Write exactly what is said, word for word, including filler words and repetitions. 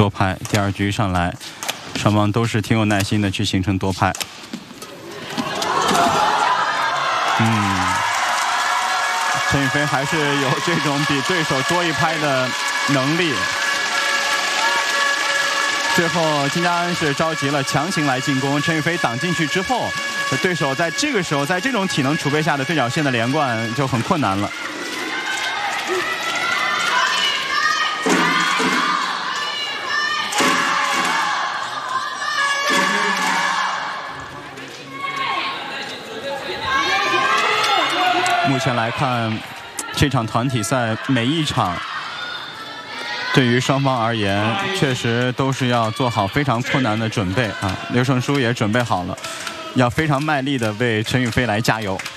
多拍，第二局上来，双方都是挺有耐心的去形成多拍。嗯，陈雨菲还是有这种比对手多一拍的能力。最后金家安是着急了，强行来进攻，陈雨菲挡进去之后，对手在这个时候在这种体能储备下的对角线的连贯就很困难了。目前来看，这场团体赛每一场对于双方而言，确实都是要做好非常困难的准备啊。刘胜书也准备好了，要非常卖力的为陈雨菲来加油。